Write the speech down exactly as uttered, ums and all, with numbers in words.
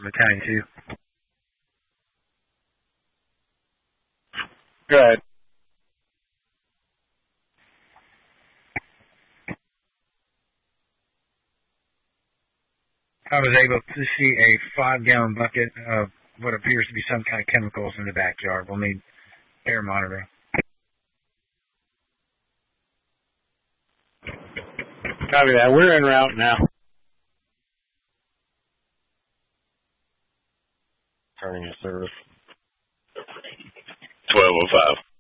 Battalion two. Go ahead. I was able to see a five-gallon bucket of what appears to be some kind of chemicals in the backyard. We'll need air monitoring. Copy that. We're en route now. Turning your service. twelve oh five.